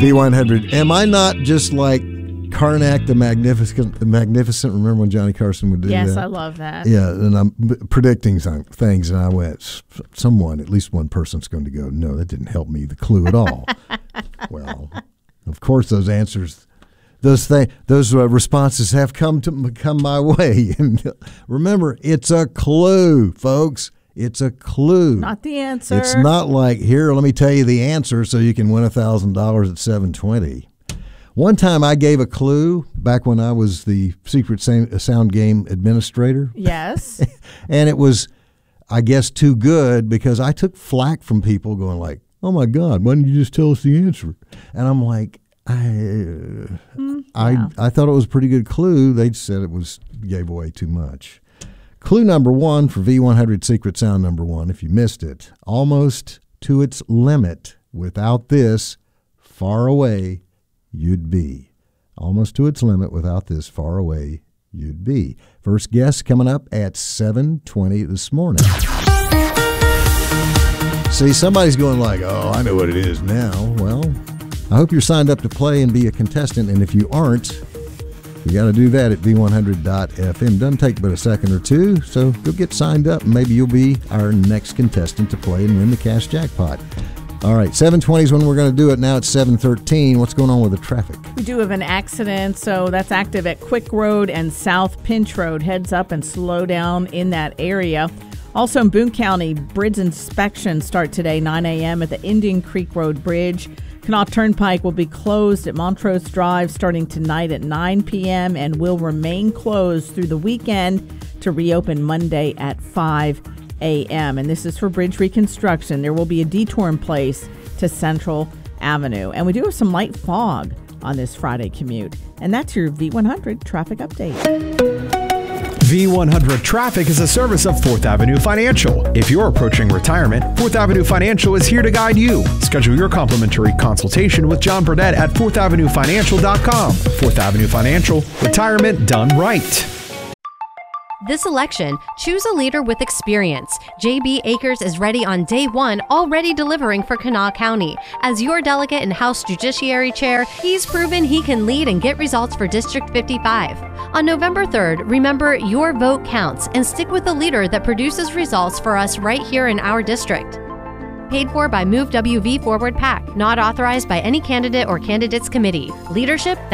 B100. Am I not just like Karnak the Magnificent? Remember when Johnny Carson would do that? Yes, I love that. Yeah, and I'm predicting some things, and I went, at least one person's going to go, no, that didn't help me, the clue at all. Well, of course, those answers, those responses have come my way. And remember, it's a clue, folks. It's a clue. Not the answer. It's not like, here, let me tell you the answer so you can win $1,000 at 720. One time I gave a clue back when I was the Secret Sound Game administrator. Yes. And it was, I guess, too good because I took flack from people going like, oh, my God, why didn't you just tell us the answer? And I'm like, I thought it was a pretty good clue. They said gave away too much. Clue number one for V100 Secret Sound number one, if you missed it, almost to its limit. Without this, far away you'd be. Almost to its limit. Without this, far away you'd be. First guess coming up at 7:20 this morning. See, somebody's going like, oh, I know what it is now. Well, I hope you're signed up to play and be a contestant, and if you aren't, you got to do that at v100.fm. Doesn't take but a second or two, so go get signed up, and maybe you'll be our next contestant to play and win the cash jackpot. All right, 7:20 is when we're going to do it. Now it's 7:13. What's going on with the traffic? We do have an accident, so that's active at Quick Road and South Pinch Road. Heads up and slow down in that area. Also in Boone County, bridge inspections start today, 9 a.m. at the Indian Creek Road Bridge. Canal Turnpike will be closed at Montrose Drive starting tonight at 9 p.m. and will remain closed through the weekend to reopen Monday at 5 a.m. And this is for bridge reconstruction. There will be a detour in place to Central Avenue. And we do have some light fog on this Friday commute. And that's your V100 traffic update. V100 Traffic is a service of 4th Avenue Financial. If you're approaching retirement, 4th Avenue Financial is here to guide you. Schedule your complimentary consultation with John Burdett at 4thavenuefinancial.com. 4th Avenue Financial, retirement done right. This election, choose a leader with experience. J.B. Akers is ready on day one, already delivering for Kanawha County. As your delegate and House Judiciary Chair, he's proven he can lead and get results for District 55. On November 3rd, remember your vote counts and stick with a leader that produces results for us right here in our district. Paid for by Move WV Forward PAC, not authorized by any candidate or candidates committee. Leadership